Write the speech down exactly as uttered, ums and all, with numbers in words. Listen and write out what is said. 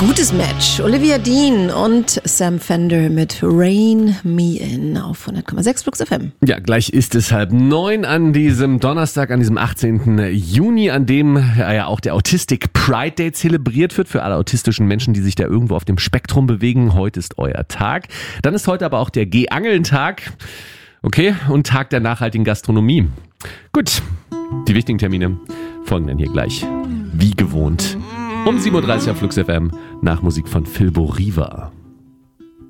Gutes Match. Olivia Dean und Sam Fender mit Rain Me In auf hundert Komma sechs Flux F M. Ja, gleich ist es halb neun an diesem Donnerstag, an diesem achtzehnten Juni, an dem ja auch der Autistic Pride Day zelebriert wird für alle autistischen Menschen, die sich da irgendwo auf dem Spektrum bewegen. Heute ist euer Tag. Dann ist heute aber auch der Geh-Angeln-Tag. Okay, und Tag der nachhaltigen Gastronomie. Gut, die wichtigen Termine folgen dann hier gleich. Wie gewohnt. Um sieben Uhr dreißig auf Flux F M nach Musik von Philbo Riva.